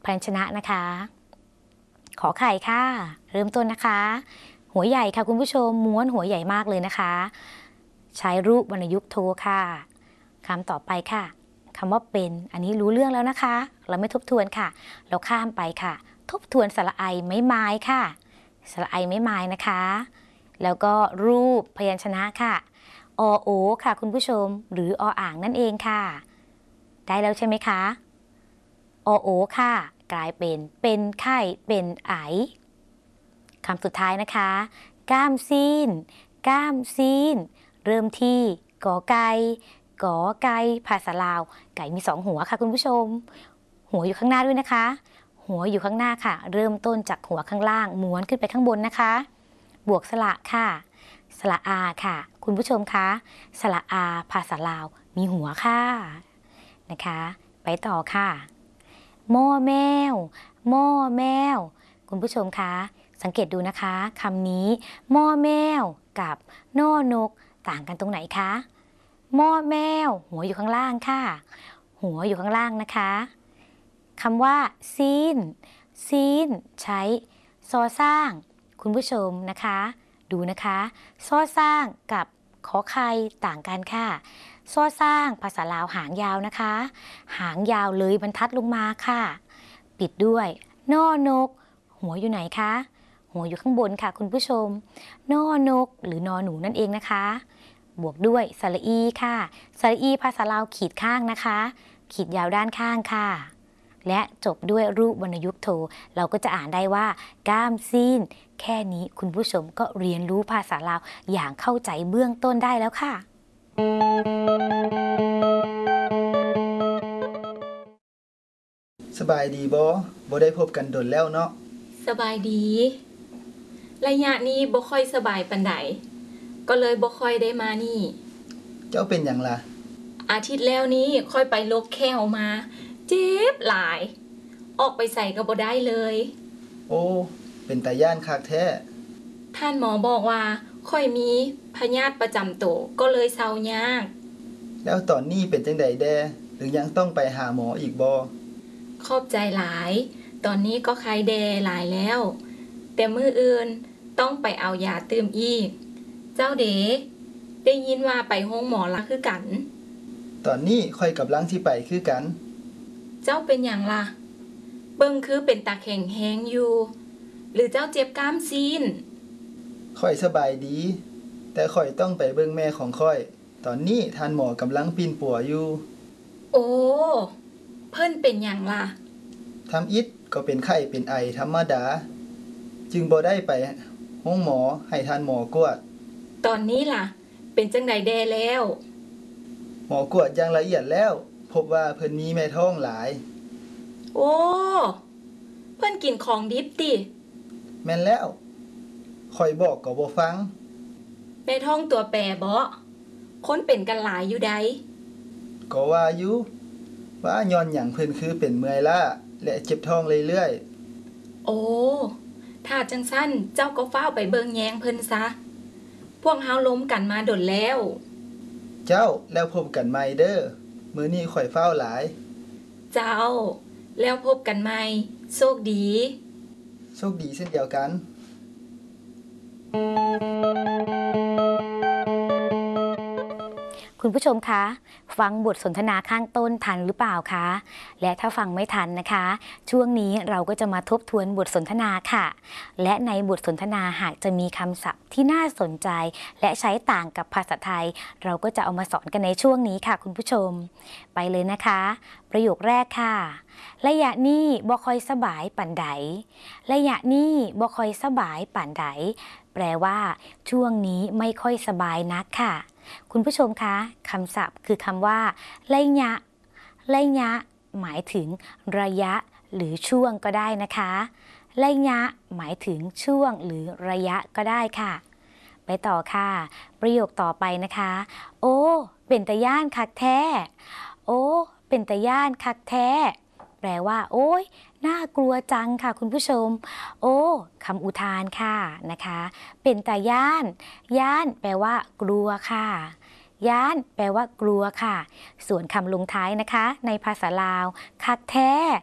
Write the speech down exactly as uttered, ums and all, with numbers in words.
พยัญชนะนะคะขอไข่ค่ะเริ่มต้นนะคะหัวใหญ่ค่ะคุณผู้ชมม้วนหัวใหญ่มากเลยนะคะใช้รูปวรรณยุกต์โทค่ะคำต่อไปค่ะคำว่าเป็นอันนี้รู้เรื่องแล้วนะคะเราไม่ทบทวนค่ะเราข้ามไปค่ะทบทวนสระไอไม้ไม้ค่ะสระไอไม้ไม้นะคะแล้วก็รูปพยัญชนะค่ะอโอค่ะคุณผู้ชมหรือออ่างนั่นเองค่ะได้แล้วใช่ไหมคะอโอค่ะกลายเป็นเป็นไข้เป็นไอคำสุดท้ายนะคะก้ามซีนก้ามซีนเริ่มที่กอไก่กอไก่ภาษาลาวไก่มีสองหัวค่ะคุณผู้ชมหัวอยู่ข้างหน้าด้วยนะคะหัวอยู่ข้างหน้าค่ะเริ่มต้นจากหัวข้างล่างม้วนขึ้นไปข้างบนนะคะบวกสระค่ะสระอาค่ะคุณผู้ชมคะสระอาภาษาลาวมีหัวค่ะนะคะไปต่อค่ะหม้อแมวหม้อแมวคุณผู้ชมคะสังเกตดูนะคะคำนี้หม้อแมวกับนอนกต่างกันตรงไหนคะหม้อแมวหัวอยู่ข้างล่างค่ะหัวอยู่ข้างล่างนะคะคำว่าซีนซีนใช้ซอสร้างคุณผู้ชมนะคะดูนะคะซอสร้างกับขอไข่ต่างกันค่ะซอสร้างภาษาลาวหางยาวนะคะหางยาวเลยบรรทัดลงมาค่ะปิดด้วยนอนกหัวอยู่ไหนคะหัวอยู่ข้างบนค่ะคุณผู้ชมนอนกหรือนอหนูนั่นเองนะคะบวกด้วยสระอีค่ะสระอีภาษาลาวขีดข้างนะคะขีดยาวด้านข้างค่ะและจบด้วยรูปวรรณยุกต์โทเราก็จะอ่านได้ว่าก้ามซีนแค่นี้คุณผู้ชมก็เรียนรู้ภาษาลาวอย่างเข้าใจเบื้องต้นได้แล้วค่ะสบายดีบ่บ่ได้พบกันดนแล้วเนาะสบายดีระยะนี้บ่ค่อยสบายปานใดก็เลยบ่ค่อยได้มานี่เจ้าเป็นหยังล่ะอาทิตย์แล้วนี้ค่อยไปลกแข้วมาเจ็บหลายออกไปใส่ก็บ่ได้เลยโอ้เป็นตาย่านคักแท้ท่านหมอบอกว่าค่อยมีพยาธิประจำตัวก็เลยเซายากแล้วตอนนี้เป็นจังได๋แดหรือยังต้องไปหาหมออีกบ่ขอบใจหลายตอนนี้ก็ไข้แดหลายแล้วแต่มื้ออื่นต้องไปเอายาตื่มอีกเจ้าเด๋ได้ยินว่าไปโรงหมอละคือกันตอนนี้ค่อยกำลังสิไปคือกันเจ้าเป็นหยังล่ะเบิ่งคือเป็นตาแข็งแฮงอยู่หรือเจ้าเจ็บกล้ามซีนค่อยสบายดีแต่ค่อยต้องไปเบิ่งแม่ของค่อยตอนนี้ท่านหมอกำลังปีนปัวอยู่โอ้เพิ่นเป็นหยังล่ะทำอิฐก็เป็นไข้เป็นไอธรรมดาจึงบ่ได้ไปโรงหมอให้ท่านหมอกวดตอนนี้ล่ะเป็นจังไดแดแล้วหมอกวดอย่างละเอียดแล้วพบว่าเพิ่นมีแม่ท้องหลายโอ้เพิ่นกินของดิบติแม่นแล้วข่อยบอกก็บ่ฟังแม่ท้องตัวแปรบ่คนเป็นกันหลายอยู่ใดก็ว่าอยู่ว่าย้อนหยังเพิ่นคือเป็นเมื่อยล้าและเจ็บท้องเรื่อยๆโอ้ถ้าจังซั่นเจ้าก็ฟ้าวไปเบิ่งแยงเพิ่นซะพวกเฮาล้มกันมาดนแล้วเจ้าแล้วพบกันใหม่เด้อมื้อนี้ข่อยฟ้าวหลายเจ้าแล้วพบกันใหม่โชคดีโชคดีเช่นเดียวกันคุณผู้ชมคะฟังบทสนทนาข้างต้นทันหรือเปล่าคะและถ้าฟังไม่ทันนะคะช่วงนี้เราก็จะมาทบทวนบทสนทนาค่ะและในบทสนทนาหากจะมีคำศัพท์ที่น่าสนใจและใช้ต่างกับภาษาไทยเราก็จะเอามาสอนกันในช่วงนี้ค่ะคุณผู้ชมไปเลยนะคะประโยคแรกค่ะระยะนี้บ่ค่อยสบายปานใดระยะนี้บ่ค่อยสบายปานใดแปลว่าช่วงนี้ไม่ค่อยสบายนักค่ะคุณผู้ชมคะคำศัพท์คือคำว่าระยะระยะหมายถึงระยะหรือช่วงก็ได้นะคะระยะหมายถึงช่วงหรือระยะก็ได้ค่ะไปต่อค่ะประโยคต่อไปนะคะโอ้เป็นตาย่านคักแท้โอ้เป็นตาย่านคักแท้แปลว่าโอ้ยน่ากลัวจังค่ะคุณผู้ชมโอ้คำอุทานค่ะนะคะเป็นตาย่านย่านแปลว่ากลัวค่ะย่านแปลว่ากลัวค่ะส่วนคำลงท้ายนะคะในภาษาลาวคักแท้